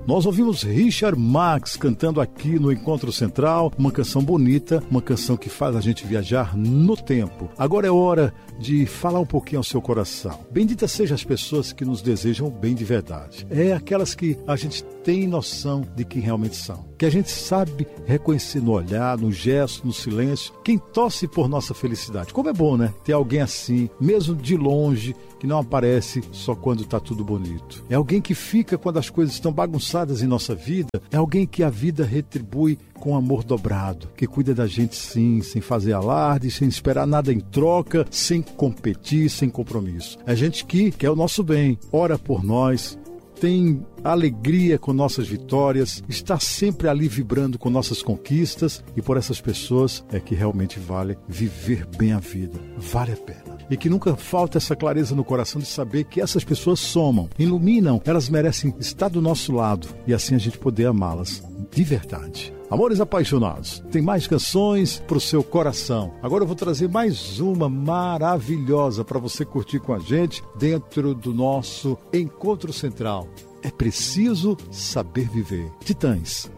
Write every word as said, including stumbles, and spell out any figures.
Nós ouvimos Richard Marx cantando aqui no Encontro Central, uma canção bonita, uma canção que faz a gente viajar no tempo. Agora é hora de falar um pouquinho ao seu coração. Benditas sejam as pessoas que nos desejam bem de verdade. É aquelas que a gente tem noção de quem realmente são. Que a gente sabe reconhecer no olhar, no gesto, no silêncio, quem torce por nossa felicidade. Como é bom, né? Ter alguém assim, mesmo de longe, que não aparece só quando está tudo bonito. É alguém que fica quando as coisas estão bagunçadas em nossa vida. É alguém que a vida retribui com amor dobrado, que cuida da gente sim, sem fazer alarde, sem esperar nada em troca, sem competir, sem compromisso. É gente que quer o nosso bem, ora por nós, tem alegria com nossas vitórias, está sempre ali vibrando com nossas conquistas, e por essas pessoas é que realmente vale viver bem a vida, vale a pena. E que nunca falta essa clareza no coração de saber que essas pessoas somam, iluminam, elas merecem estar do nosso lado e assim a gente poder amá-las de verdade. Amores apaixonados, tem mais canções para o seu coração. Agora eu vou trazer mais uma maravilhosa para você curtir com a gente dentro do nosso Encontro Central. É preciso saber viver. Titãs,